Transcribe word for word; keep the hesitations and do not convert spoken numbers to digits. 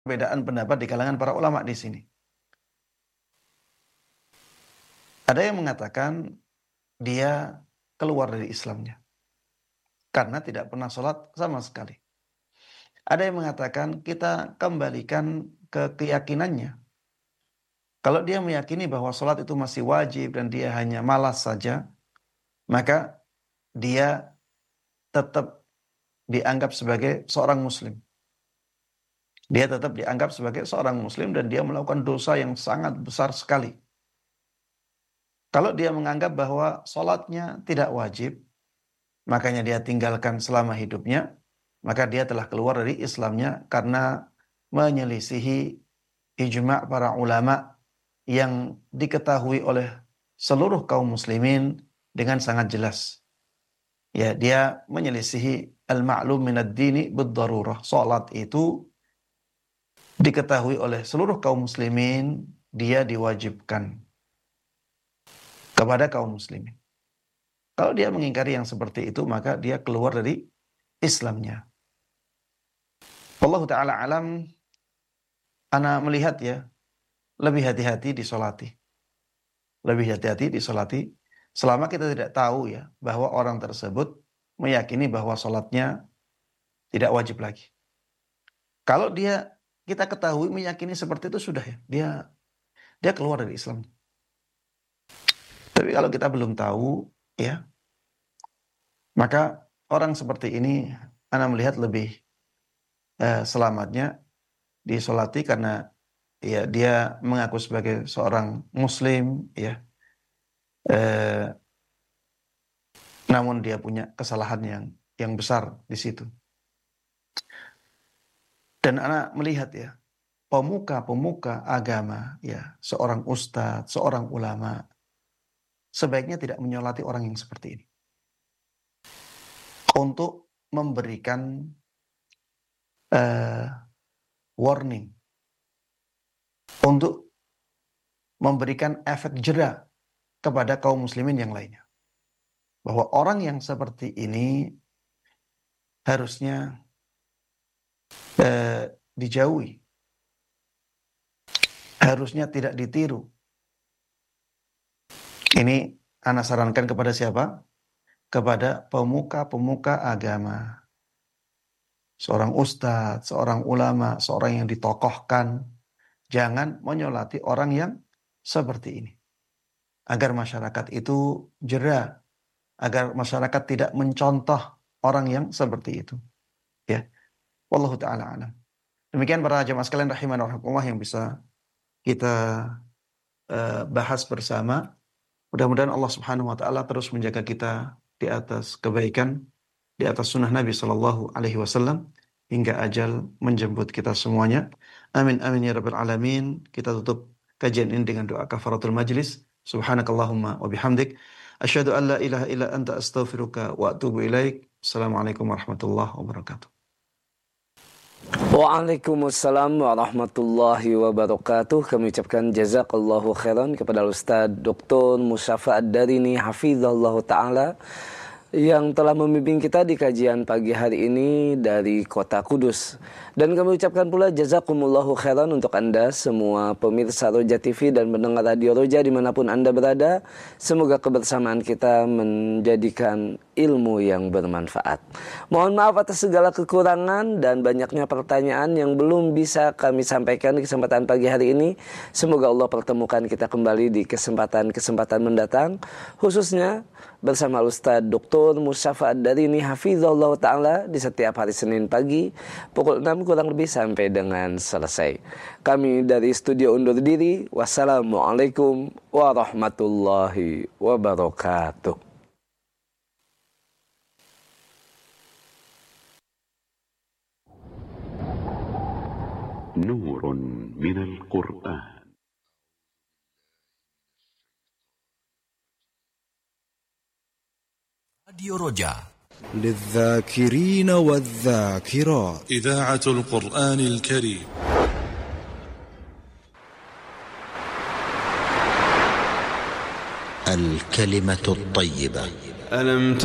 perbedaan pendapat di kalangan para ulama di sini. Ada yang mengatakan dia keluar dari Islamnya karena tidak pernah sholat sama sekali. Ada yang mengatakan kita kembalikan ke keyakinannya. Kalau dia meyakini bahwa sholat itu masih wajib dan dia hanya malas saja, maka dia tetap dianggap sebagai seorang muslim. Dia tetap dianggap sebagai seorang muslim dan dia melakukan dosa yang sangat besar sekali. Kalau dia menganggap bahwa sholatnya tidak wajib, makanya dia tinggalkan selama hidupnya, maka dia telah keluar dari Islamnya karena menyelisihi ijma' para ulama yang diketahui oleh seluruh kaum muslimin dengan sangat jelas. Ya, dia menyelisihi al-ma'lum minad dini bid-darurah. Salat itu diketahui oleh seluruh kaum muslimin, dia diwajibkan kepada kaum muslimin. Kalau dia mengingkari yang seperti itu, maka dia keluar dari Islamnya. Allah Ta'ala alam, ana melihat ya, lebih hati-hati disolati. Lebih hati-hati disolati, selama kita tidak tahu ya, bahwa orang tersebut meyakini bahwa sholatnya tidak wajib lagi. Kalau dia, kita ketahui meyakini seperti itu sudah ya, dia dia keluar dari Islam. Tapi kalau kita belum tahu ya, maka orang seperti ini ana melihat lebih eh, selamatnya disolati karena ya dia mengaku sebagai seorang muslim ya, eh, namun dia punya kesalahan yang yang besar di situ. Dan ana melihat ya, pemuka-pemuka agama ya, seorang ustadz, seorang ulama sebaiknya tidak menyolati orang yang seperti ini. Untuk memberikan uh, warning, untuk memberikan efek jera kepada kaum muslimin yang lainnya. Bahwa orang yang seperti ini harusnya uh, dijauhi. Harusnya tidak ditiru. Ini ana sarankan kepada siapa? Kepada pemuka-pemuka agama. Seorang ustadz, seorang ulama, seorang yang ditokohkan. Jangan menyolati orang yang seperti ini. Agar masyarakat itu jera. Agar masyarakat tidak mencontoh orang yang seperti itu. Ya. Wallahu ta'ala alam. Demikian para jamaah sekalian rahimana wa rahimakumullah yang bisa kita uh, bahas bersama. Mudah-mudahan Allah Subhanahu wa taala terus menjaga kita di atas kebaikan, di atas sunnah Nabi sallallahu alaihi wasallam hingga ajal menjemput kita semuanya. Amin amin ya rabbal alamin. Kita tutup kajian ini dengan doa kafaratul majlis. Subhanakallahumma wa bihamdik asyhadu an la ilaha illa anta astaghfiruka wa atubu ilaik. Assalamualaikum warahmatullahi wabarakatuh. Waalaikumsalam warahmatullahi wabarakatuh. Kami ucapkan jazakallahu khairan kepada Ustaz Doktor Musyafa Ad-Darini hafizallahu ta'ala yang telah membimbing kita di kajian pagi hari ini dari Kota Kudus. Dan kami ucapkan pula jazakumullahu khairan untuk Anda semua pemirsa Roja T V dan pendengar Radio Roja dimanapun Anda berada. Semoga kebersamaan kita menjadikan ilmu yang bermanfaat. Mohon maaf atas segala kekurangan dan banyaknya pertanyaan yang belum bisa kami sampaikan di kesempatan pagi hari ini. Semoga Allah pertemukan kita kembali di kesempatan-kesempatan mendatang, khususnya bersama Ustaz Doktor Musyafa Ad-Darini hafizallahu ta'ala di setiap hari Senin pagi pukul enam kurang lebih sampai dengan selesai. Kami dari studio undur diri. Wassalamualaikum warahmatullahi wabarakatuh. Nurun minal Qur'an. راديو رجاء للذاكرين والذاكرات إذاعة القرآن الكريم. الكلمة الطيبة. ألم